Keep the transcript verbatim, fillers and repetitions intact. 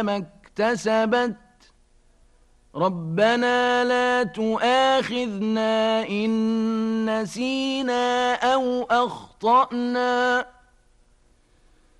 ما اكتسبت ربنا لا تؤاخذنا إن نسينا أو أخطأنا